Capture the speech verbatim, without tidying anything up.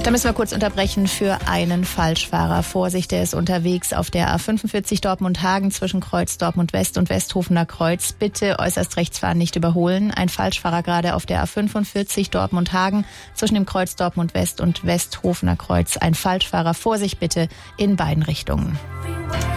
Da müssen wir kurz unterbrechen für einen Falschfahrer. Vorsicht, der ist unterwegs auf der A fünfundvierzig Dortmund-Hagen zwischen Kreuz Dortmund-West und Westhofener Kreuz. Bitte äußerst rechts fahren, nicht überholen. Ein Falschfahrer gerade auf der A fünfundvierzig Dortmund-Hagen zwischen dem Kreuz Dortmund-West und Westhofener Kreuz. Ein Falschfahrer. Vorsicht bitte in beiden Richtungen.